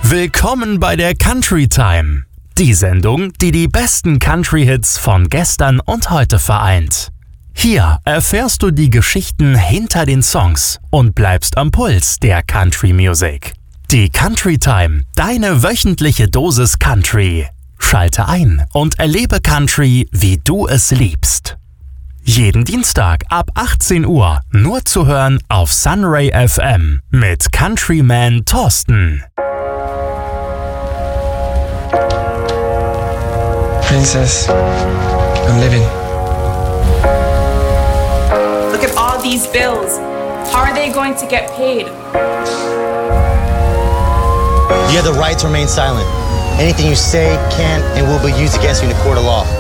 Willkommen bei der Country Time. Die Sendung, die die besten Country-Hits von gestern und heute vereint. Hier erfährst du die Geschichten hinter den Songs und bleibst am Puls der Country Music. Die Country Time, deine wöchentliche Dosis Country. Schalte ein und erlebe Country, wie du es liebst. Jeden Dienstag ab 18 Uhr nur zu hören auf Sunray FM mit Countryman Thorsten. Princess, I'm living. Look at all these bills. How are they going to get paid? You have the right to remain silent. Anything you say can and will be used against you in a court of law.